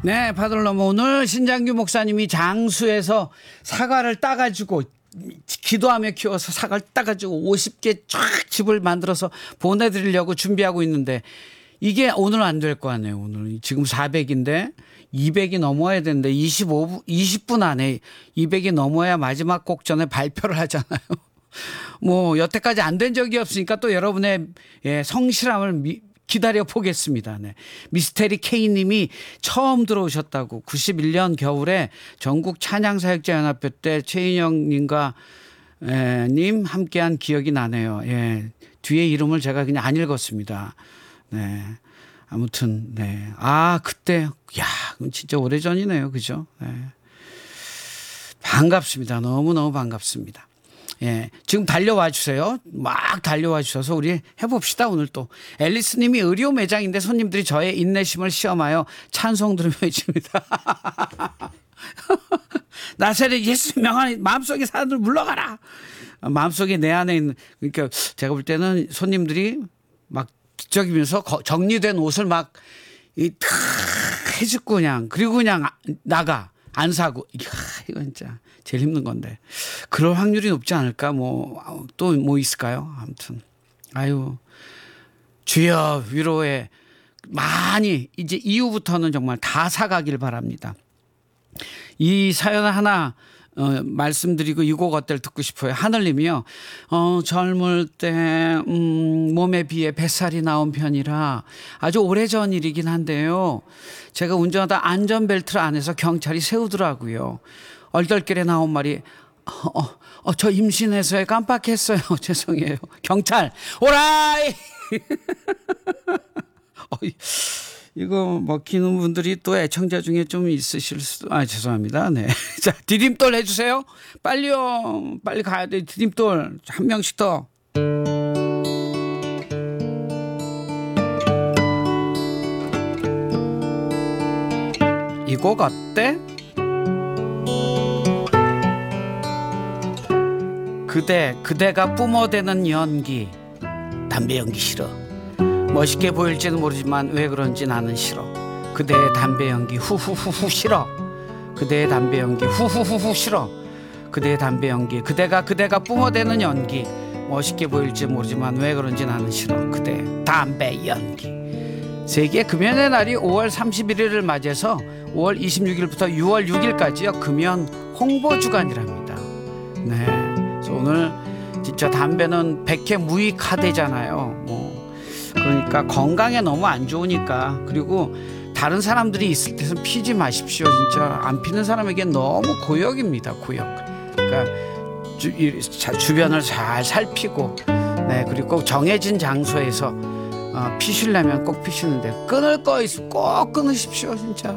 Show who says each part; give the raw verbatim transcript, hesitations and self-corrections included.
Speaker 1: 네, 파들러모 오늘 신장규 목사님이 장수에서 사과를 따가지고 기도하며 키워서 사과를 따가지고 오십 개 쫙 집을 만들어서 보내드리려고 준비하고 있는데 이게 오늘 안 될 거 아니에요. 오늘 지금 사백인데 이백이 넘어야 되는데 이십오 분, 이십 분 안에 이백이 넘어야 마지막 곡 전에 발표를 하잖아요. 뭐 여태까지 안 된 적이 없으니까 또 여러분의 예, 성실함을 미, 기다려 보겠습니다. 네. 미스테리 K님이 처음 들어오셨다고 구십일 년 겨울에 전국 찬양사역자연합회 때 최인영님과 에, 님 함께한 기억이 나네요. 예. 뒤에 이름을 제가 그냥 안 읽었습니다. 네. 아무튼 네. 아 그때 야 그건 진짜 오래전이네요. 그죠? 네. 반갑습니다. 너무너무 반갑습니다. 예, 지금 달려와 주세요. 막 달려와 주셔서 우리 해봅시다. 오늘 또 앨리스 님이 의료 매장인데 손님들이 저의 인내심을 시험하여 찬송 들으며 있습니다. 나세렛 예수 명하니 마음속에 사람들 물러가라. 마음속에 내 안에 있는 그러니까 제가 볼 때는 손님들이 막 뒤척이면서 정리된 옷을 막 이 탁 해주고 그냥 그리고 그냥 나가 안 사고 이야, 이거 진짜 제일 힘든 건데 그럴 확률이 높지 않을까 뭐 또 뭐 있을까요? 아무튼 아유 주여 위로에 많이 이제 이후부터는 정말 다 사가길 바랍니다. 이 사연 하나 어, 말씀드리고 이 곡 어떨 듣고 싶어요. 하늘님이요. 어, 젊을 때 음, 몸에 비해 뱃살이 나온 편이라 아주 오래전 일이긴 한데요. 제가 운전하다 안전벨트를 안 해서 경찰이 세우더라고요. 얼떨결에 나온 말이 어, 어, 어, 저 임신해서 깜빡했어요. 죄송해요. 경찰 오라이. 어, 이거 먹히는 분들이 또 애청자 중에 좀 있으실 수도. 아 죄송합니다. 네. 자 디딤돌 해주세요. 빨리요. 빨리 가야 돼. 디딤돌 한 명씩 더. 이 곡 어때? 그대 그대가 뿜어대는 연기. 담배 연기 싫어. 멋있게 보일지는 모르지만 왜 그런지 나는 싫어. 그대의 담배 연기 후후후후 싫어. 그대의 담배 연기 후후후후 싫어. 그대의 담배 연기 그대가 그대가 뿜어대는 연기. 멋있게 보일지 모르지만 왜 그런지 나는 싫어. 그대의 담배 연기. 세계 금연의 날이 오월 삼십일일을 맞이해서 오월 이십육일부터 유월 육일까지요. 금연 홍보 주간이랍니다. 네. 그래서 오늘 진짜 담배는 백해 무익하대잖아요. 뭐 그러니까 건강에 너무 안 좋으니까. 그리고 다른 사람들이 있을 때는 피지 마십시오. 진짜 안 피는 사람에겐 너무 고역입니다. 고역. 그러니까 주, 주변을 잘 살피고 네 그리고 정해진 장소에서 어, 피시려면 꼭 피시는데 끊을 거 있으면 꼭 끊으십시오. 진짜.